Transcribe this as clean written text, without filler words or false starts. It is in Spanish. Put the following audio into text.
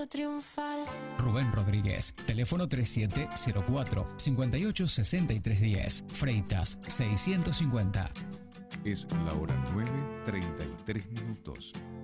canto triunfal. Rubén Rodríguez, teléfono 3704-586310, Freitas 650. Es la hora 9:33.